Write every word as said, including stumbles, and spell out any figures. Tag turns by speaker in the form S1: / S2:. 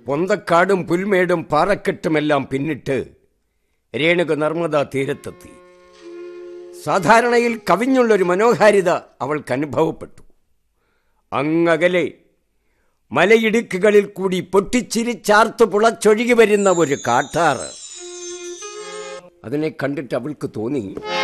S1: പൊന്തക്കാടും പുൽമേടും പാറക്കെട്ടുമെല്ലാം പിന്നിട്ട് രേണുക നർമ്മദാ തീരത്തെത്തി. സാധാരണയിൽ കവിഞ്ഞുള്ളൊരു മനോഹാരിത അവൾക്ക് അനുഭവപ്പെട്ടു. അങ്ങകലെ മലയിടുക്കുകളിൽ കൂടി പൊട്ടിച്ചിരിച്ചാർത്തു പുളച്ചൊഴുകി വരുന്ന ഒരു കാട്ടാറ്. അതിനെ കണ്ടിട്ട് അവൾക്ക് തോന്നി,